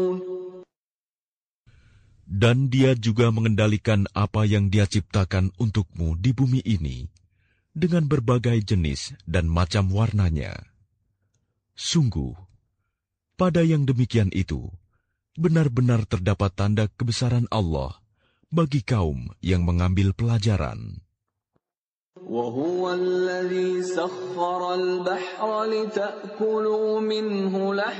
Dan Dia juga mengendalikan apa yang Dia ciptakan untukmu di bumi ini dengan berbagai jenis dan macam warnanya. Sungguh, pada yang demikian itu, benar-benar terdapat tanda kebesaran Allah bagi kaum yang mengambil pelajaran. وَهُوَ الَّذِي سَخَّرَ الْبَحْرَ لِتَأْكُلُوا مِنْهُ